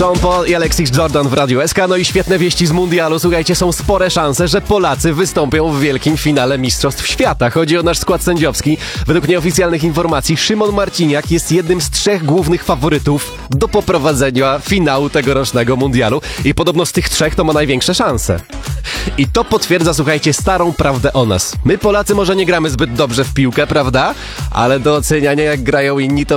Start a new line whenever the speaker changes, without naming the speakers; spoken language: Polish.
Sean Paul i Alexis Jordan w Radiu SK. No i świetne wieści z mundialu. Słuchajcie, są spore szanse, że Polacy wystąpią w wielkim finale Mistrzostw Świata. Chodzi o nasz skład sędziowski. Według nieoficjalnych informacji Szymon Marciniak jest jednym z 3 głównych faworytów do poprowadzenia finału tegorocznego mundialu. I podobno z tych 3 to ma największe szanse. I to potwierdza, słuchajcie, starą prawdę o nas. My Polacy może nie gramy zbyt dobrze w piłkę, prawda? Ale do oceniania jak grają inni to